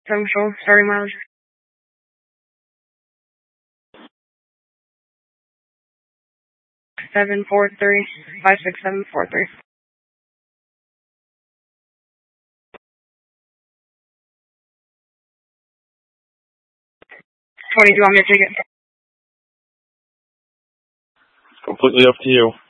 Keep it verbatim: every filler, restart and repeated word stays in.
Social, starting mileage. Seven four three five six seven four three. Twenty. Do you want me to take it? Completely up to you.